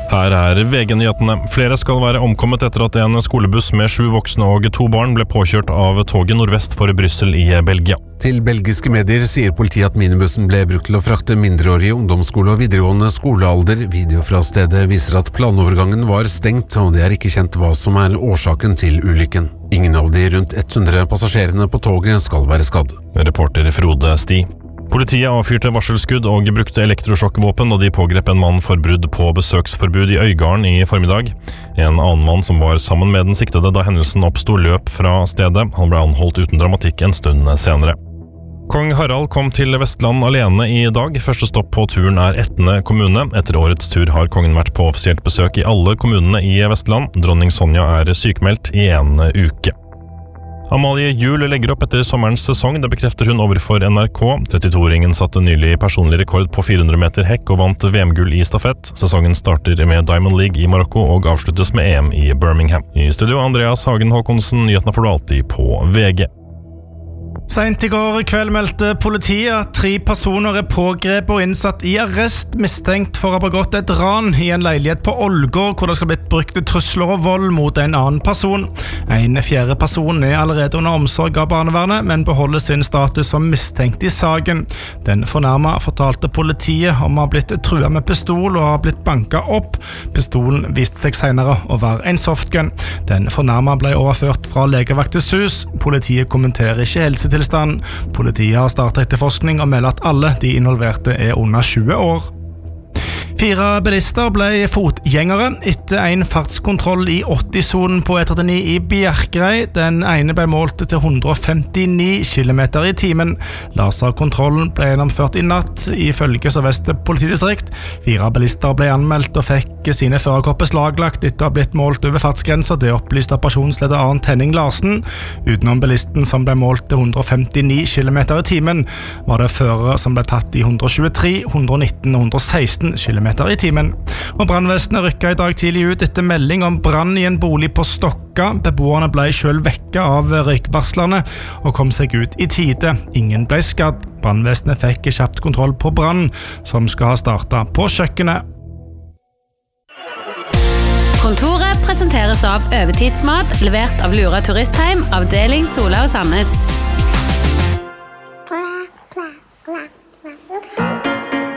Her VG-nyhetene. Flere skal være omkommet etter at en skolebuss med 7 voksne og 2 barn ble påkjørt av toget nordvest for Brussel i Belgia. Til belgiske medier sier politiet at minibussen ble brukt til å frakte mindreårige i ungdomsskole og videregående skolealder. Video fra stedet viser at planovergangen var stengt, og det ikke kjent hva som årsaken til ulykken. Ingen av de rundt 100 passasjerene på toget skal være skadd. Reporter Frode Sti. Politiet avfyrte varselskudd og brukte elektrosjokkvåpen da de pågrep en mann for brudd på besøksforbud i Øygarden i formiddag. En annen mann som var sammen med den siktede da hendelsen oppstod, løp fra stedet. Han ble anholdt uten dramatikk en stund senere. Kong Harald kom til Vestland alene i dag. Første stopp på turen Etne kommune. Etter årets tur har kongen vært på offisielt besøk i alle kommunene i Vestland. Dronning Sonja sykmeldt i en uke. Amalie Juel legger opp etter sommerens sesong, det bekrefter hun overfor NRK. 32-åringen satte nylig personlig rekord på 400 meter hekk og vant VM-gull i stafett. Sesongen starter med Diamond League i Marokko og avsluttes med EM i Birmingham. I studio Andreas Hagen Håkonsen, nyhetene får du alltid på VG. Sent i går kveld meldte politiet at 3 personer pågrepet og innsatt i arrest mistenkt for å ha begått et ran i en leilighet på Ålgård, hvor det skal blitt brukt trusler og vold mot en annen person. En 4. person allerede under omsorg av barnevernet, men beholder sin status som mistenkt i saken. Den fornærmede fortalte politiet om å ha blitt truet med pistol og ha blitt banket opp. Pistolen viste seg senere å være en softgun. Den fornærmede ble overført fra legevaktens hus. Politiet kommenterer ikke helsetilstand. Politiet har startet etterforskning og melder at alle de involverte under 20 år. 4 bilister ble fotgjengere etter en fartskontroll i 80-sonen på E39 i Bjerkreim. Den ene ble målt til 159 km i timen. Laserkontrollen ble gjennomført i natt ifølge Sør-Vest politidistrikt. 4 bilister ble anmeldt og fikk sine førerkort beslaglagt etter å ha blitt målt over fartsgrenser. Det opplyste operasjonsleder Arnt Henning Larsen. Utenom bilisten som ble målt til 159 km i timen, var det førere som ble tatt i 123, 119 og 116 km i timen. Og brannvesenet rykket i dag tidlig ut etter melding om brann i en bolig på Stokka. Beboerne ble selv vekket av røykvarslerne og kom seg ut i tide. Ingen ble skadd. Brannvesenet fikk kjapt kontroll på brann, som skal ha startet på kjøkkenet. Kontoret presenteres av Øvetidsmat, levert av Lura Turistheim, avdeling Sola og Sandnes.